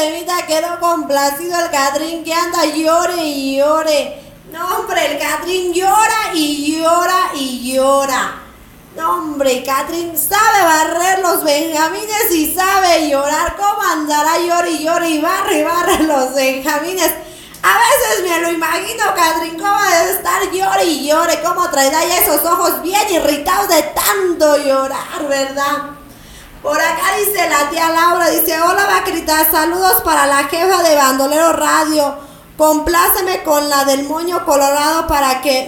temita quedó complacido el Catrín, que anda llore y llore. No, hombre, el Catrín llora y llora y llora. No, hombre, Catrín sabe barrer los benjamines y sabe llorar. ¿Cómo andará llore y llore y barre los benjamines? A veces me lo imagino, Catrín, cómo debe estar llore y llore, cómo traerá ya esos ojos bien irritados de tanto llorar, ¿verdad? Por acá dice la tía Laura, dice: hola Vaquerita, saludos para la jefa de Bandolero Radio. Compláceme con la del moño colorado para que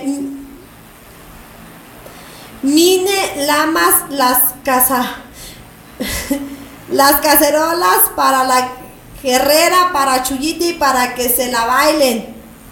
mine lamas las cacerolas para la Herrera, para Chuyita y para que se la bailen.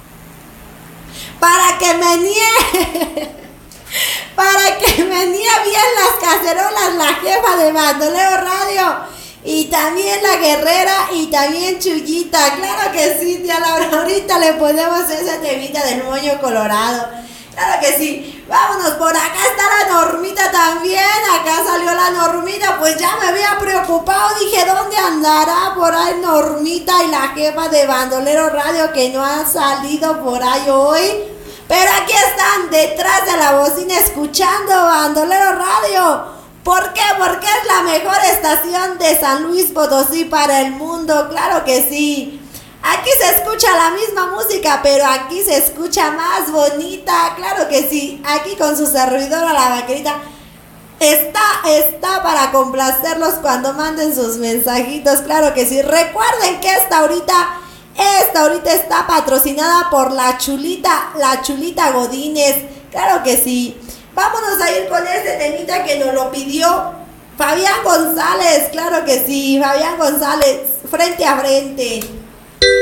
Para que me niegue. Para que me niegue bien las cacerolas la jefa de Bandolero Radio. Y también la Guerrera y también Chuyita. Claro que sí, tía Laura. Ahorita le ponemos ese temita del moño colorado. Claro que sí. Vámonos, por acá está la Normita también. Acá salió la Normita. Pues ya me había preocupado. Dije, ¿dónde andará por ahí Normita y la jefa de Bandolero Radio que no han salido por ahí hoy? Pero aquí están detrás de la bocina escuchando Bandolero Radio. ¿Por qué? Porque es la mejor estación de San Luis Potosí para el mundo. Claro que sí. Aquí se escucha la misma música, pero aquí se escucha más bonita. Claro que sí. Aquí con su servidora la Vaquerita está para complacerlos cuando manden sus mensajitos. Claro que sí. Recuerden que esta ahorita está patrocinada por la Chulita Godínez. Claro que sí. Vámonos a ir con este temita que nos lo pidió Fabián González. Claro que sí, Fabián González, frente a frente.